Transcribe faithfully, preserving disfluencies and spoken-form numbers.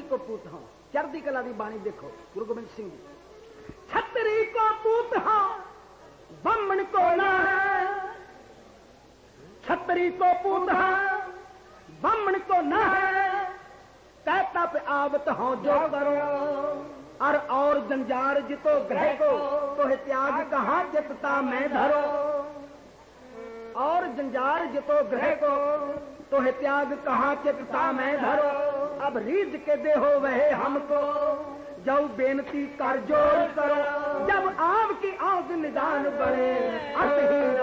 को पूत हाँ चढ़दी कला की बाणी देखो गुरु गोबिंद सिंह जी। छतरी को पूत हाँ बम्मन को ना है, छतरी को पूत हाँ बम्मन को ना है, कहता पे आवत हो जो करो और और जंजार जितो ग्रह को तो है त्याग कहाँ चितता में धरो, और जंजार जितो ग्रह को तो है त्याग कहाँ चितता में धरो। अब रीझ के दे हो वह हमको जब बेनती कर जोर करो, जब आपकी आग निदान बढ़े अतहीन